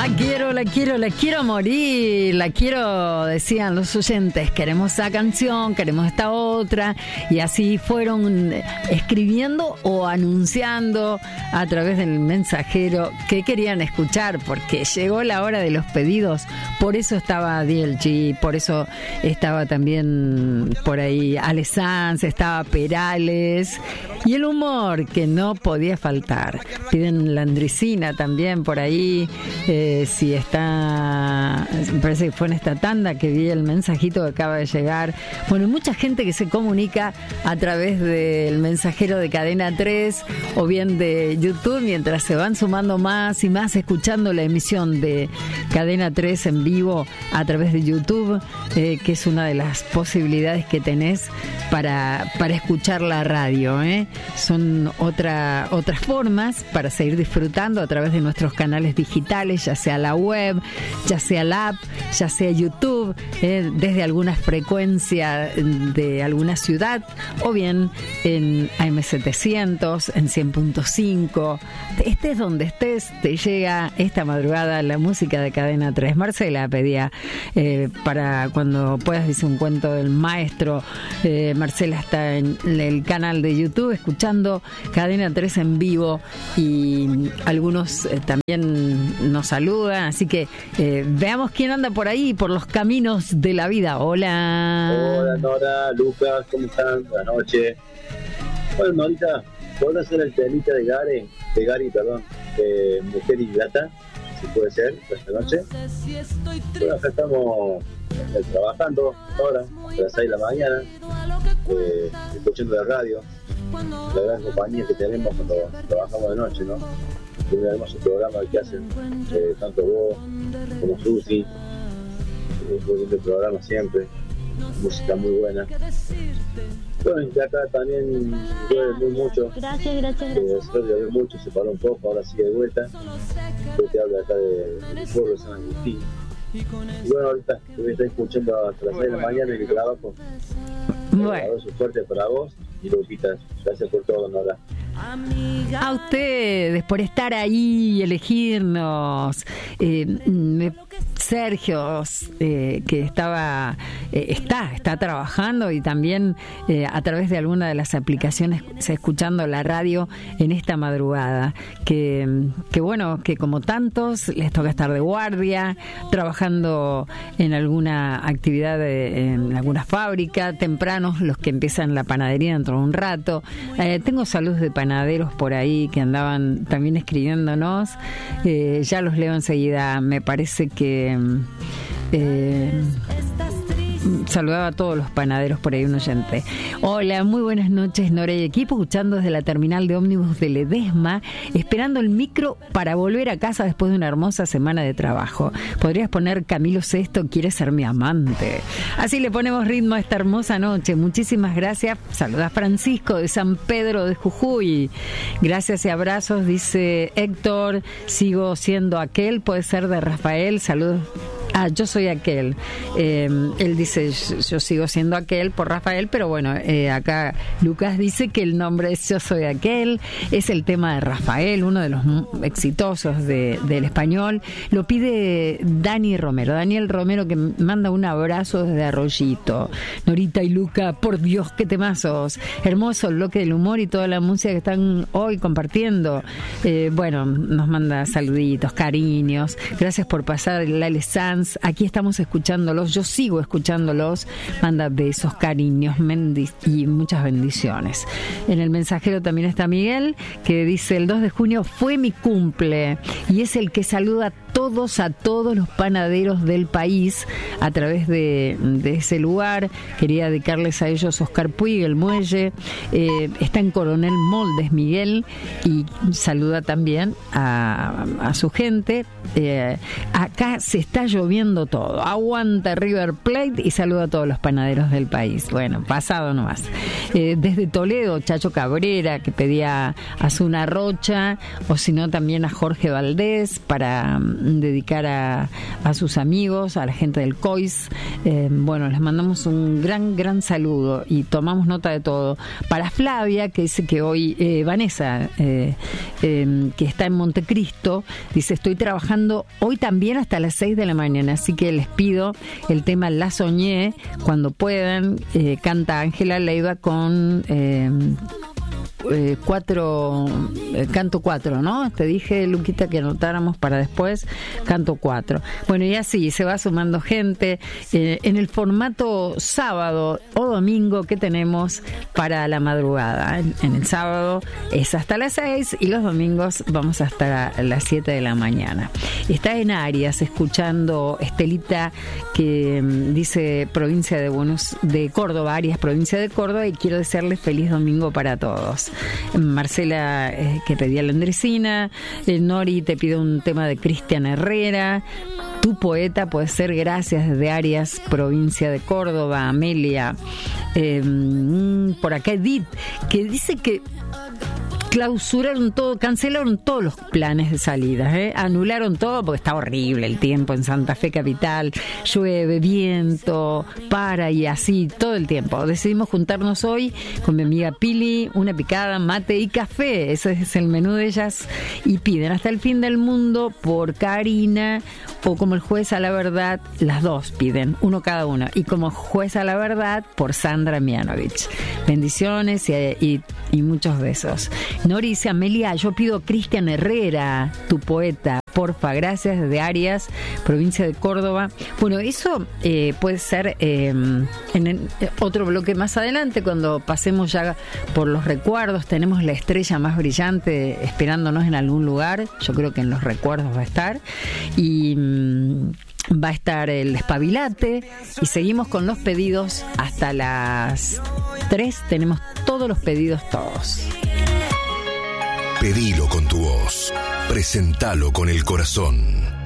La quiero morir, la quiero, decían los oyentes, queremos esa canción, queremos esta otra, y así fueron escribiendo o anunciando a través del mensajero que querían escuchar, porque llegó la hora de los pedidos. Por eso estaba DLG, por eso estaba también por ahí Ale Sanz, estaba Perales, y el humor que no podía faltar. Piden Landricina también por ahí, si está, me parece que fue en esta tanda que vi el mensajito que acaba de llegar. Bueno, mucha gente que se comunica a través del mensajero de Cadena 3 o bien de YouTube, mientras se van sumando más y más, escuchando la emisión de Cadena 3 en vivo a través de YouTube, que es una de las posibilidades que tenés para escuchar la radio, Son otras formas para seguir disfrutando a través de nuestros canales digitales, ya sea la web, ya sea la app, ya sea YouTube, desde alguna frecuencia de alguna ciudad, o bien en AM700, en 100.5. Estés donde estés, te llega esta madrugada la música de Cadena 3. Marcela pedía para cuando puedas, dice un cuento del maestro. Marcela está en el canal de YouTube escuchando Cadena 3 en vivo, y algunos también nos saludan, así que veamos quién anda por ahí, por los caminos de la vida. Hola Nora, Lucas, ¿cómo están? Buenas noches. Bueno, Norita, ¿puedo hacer el temita de Gary, Mujer Ingrata? Si puede ser, esta noche. Bueno, acá estamos trabajando ahora, a las 6 de la mañana, escuchando la radio, la gran compañía que tenemos cuando trabajamos de noche, ¿no? Un hermoso programa que hacen tanto vos como Susi, muy lindo programa siempre, música muy buena. Bueno, y acá también llueve mucho. Gracias. Llovió mucho, se paró un poco, ahora sigue de vuelta. Yo te hablo acá del pueblo de San Agustín. Y bueno, ahorita te voy a estar escuchando hasta las 6 de la mañana en mi trabajo. Un abrazo fuerte para vos y Lupita. Gracias por todo, Nora. A ustedes por estar ahí y elegirnos. Sergio, que está trabajando, y también a través de alguna de las aplicaciones escuchando la radio en esta madrugada, que bueno, que como tantos les toca estar de guardia, trabajando en alguna actividad en alguna fábrica, tempranos los que empiezan la panadería dentro de un rato. Tengo saludos de panaderos por ahí que andaban también escribiéndonos, ya los leo enseguida. Me parece que saludaba a todos los panaderos por ahí, un oyente. Hola, muy buenas noches, Nora y equipo, escuchando desde la terminal de ómnibus de Ledesma, esperando el micro para volver a casa después de una hermosa semana de trabajo. Podrías poner Camilo Sesto, quiere ser mi amante. Así le ponemos ritmo a esta hermosa noche. Muchísimas gracias. Saluda Francisco de San Pedro de Jujuy. Gracias y abrazos, dice Héctor. Sigo siendo aquel, puede ser de Rafael. Saludos. Yo soy aquel. Él dice, yo sigo siendo aquel por Rafael, pero bueno, acá Lucas dice que el nombre es Yo soy aquel. Es el tema de Rafael, uno de los exitosos del español. Lo pide Daniel Romero, que manda un abrazo desde Arroyito. Norita y Luca, por Dios, qué temazos. Hermoso el bloque del humor y toda la música que están hoy compartiendo. Bueno, nos manda saluditos, cariños. Gracias por pasar el Ale Sanz. Aquí estamos escuchándolos, yo sigo escuchándolos. Manda besos, cariños y muchas bendiciones. En el mensajero también está Miguel, que dice: el 2 de junio fue mi cumple, y es el que saluda a todos los panaderos del país a través de ese lugar. Quería dedicarles a ellos Oscar Puig, el Muelle. Está en Coronel Moldes Miguel, y saluda también a su gente. Acá se está lloviendo todo, aguanta River Plate, y saluda a todos los panaderos del país. Bueno, pasado nomás. Desde Toledo, Chacho Cabrera, que pedía a Zuna Rocha, o si no también a Jorge Valdés para dedicar a sus amigos, a la gente del COIS. Bueno, les mandamos un gran saludo y tomamos nota de todo. Para Flavia, que dice que hoy, Vanessa, que está en Montecristo, dice: estoy trabajando hoy también hasta las 6 de la mañana, así que les pido el tema La Soñé cuando puedan. Canta Ángela Leiva con canto 4, ¿no? Te dije, Luquita, que anotáramos para después, canto 4. Bueno, y así se va sumando gente en el formato sábado o domingo que tenemos para la madrugada. En el sábado es hasta las 6 y los domingos vamos hasta las 7 de la mañana. Está en Arias escuchando Estelita, que dice provincia de Córdoba, Arias, provincia de Córdoba, y quiero desearles feliz domingo para todos. Marcela, que pedía la Andresina. Nori te pide un tema de Cristian Herrera. Tu poeta puede ser Gracias, desde Arias, provincia de Córdoba. Amelia, por acá Edith, que dice que cancelaron todos los planes de salida, anularon todo porque está horrible el tiempo en Santa Fe capital, llueve, viento, para y así todo el tiempo. Decidimos juntarnos hoy con mi amiga Pili, una picada, mate y café, ese es el menú de ellas, y piden Hasta el fin del mundo por Karina, o Como el juez a la verdad, las dos piden, uno cada uno, y Como juez a la verdad por Sandra Mianovich. Bendiciones y muchos besos. Nori dice: Amelia, yo pido Cristian Herrera, Tu poeta, porfa, gracias, desde Arias, provincia de Córdoba. Bueno, eso puede ser en otro bloque más adelante, cuando pasemos ya por los recuerdos. Tenemos la estrella más brillante esperándonos en algún lugar, yo creo que en los recuerdos va a estar, y va a estar el Espabilate, y seguimos con los pedidos hasta las 3. Tenemos todos los pedidos, todos. Pedilo con tu voz, presentalo con el corazón.